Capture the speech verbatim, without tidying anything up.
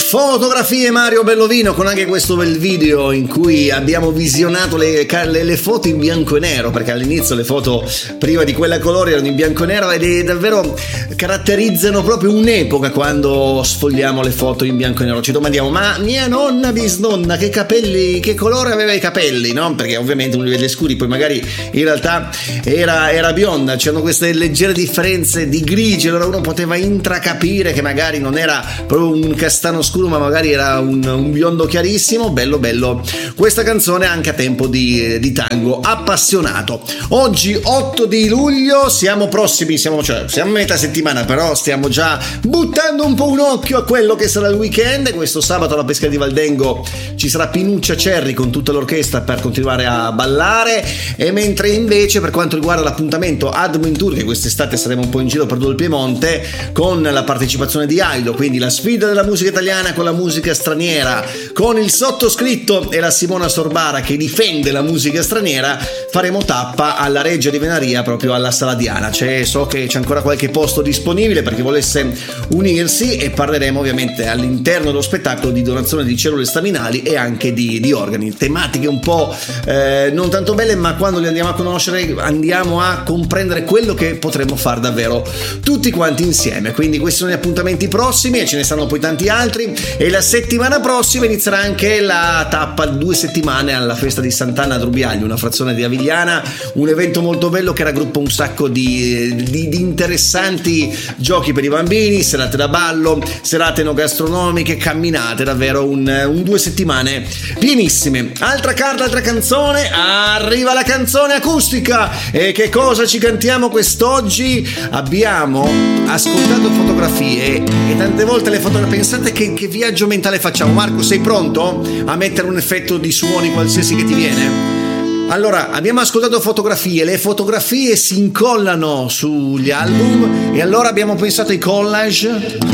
Fotografie Mario Bellovino, con anche questo bel video in cui abbiamo visionato le, le, le foto in bianco e nero, perché all'inizio le foto prima di quella a colori erano in bianco e nero, ed è davvero caratterizzano proprio un'epoca quando sfogliamo le foto in bianco e nero. Ci domandiamo: ma mia nonna bisnonna che capelli, che colore aveva i capelli, no? Perché ovviamente uno li vede scuri, poi magari in realtà era, era bionda. C'erano queste leggere differenze di grigi, allora uno poteva intracapire che magari non era proprio un castano scuro, ma magari era un, un biondo chiarissimo. Bello bello questa canzone, anche a tempo di, di tango appassionato. Oggi otto di luglio, siamo prossimi, siamo, cioè, siamo a metà settimana, però stiamo già buttando un po' un occhio a quello che sarà il weekend. Questo sabato alla Pesca di Valdengo ci sarà Pinuccia Cerri con tutta l'orchestra per continuare a ballare, e mentre invece per quanto riguarda l'appuntamento Admo in Tour, che quest'estate saremo un po' in giro per tutto il Piemonte con la partecipazione di Aido, quindi la sfida della musica italiana con la musica straniera, con il sottoscritto e la Simona Sorbara che difende la musica straniera, faremo tappa alla Reggia di Venaria, proprio alla Sala Diana. C'è, so che c'è ancora qualche posto disponibile per chi volesse unirsi, e parleremo ovviamente all'interno dello spettacolo di donazione di cellule staminali e anche di, di organi, tematiche un po' eh, non tanto belle, ma quando le andiamo a conoscere andiamo a comprendere quello che potremmo fare davvero tutti quanti insieme. Quindi questi sono gli appuntamenti prossimi, e ce ne saranno poi tanti altri, e la settimana prossima inizierà anche la tappa due settimane alla festa di Sant'Anna Drubiagli, una frazione di Avigliana, un evento molto bello che raggruppa un sacco di, di, di interessanti giochi per i bambini, serate da ballo, serate enogastronomiche, camminate, davvero un, un due settimane pienissime. Altra carta, altra canzone, arriva la canzone acustica. E che cosa ci cantiamo quest'oggi? Abbiamo ascoltato fotografie, e tante volte le fotografie, pensate che, che viaggio mentale facciamo. Marco, sei pronto a mettere un effetto di suoni qualsiasi che ti viene? Allora, abbiamo ascoltato fotografie, le fotografie si incollano sugli album, e allora abbiamo pensato ai collage.